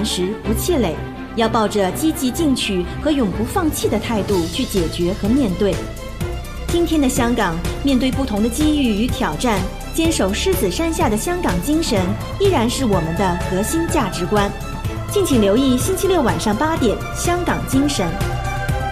难时不气馁，要抱着积极进取和永不放弃的态度去解决和面对。今天的香港，面对不同的机遇与挑战，坚守狮子山下的香港精神依然是我们的核心价值观。敬请留意星期六晚上8点《香港精神》。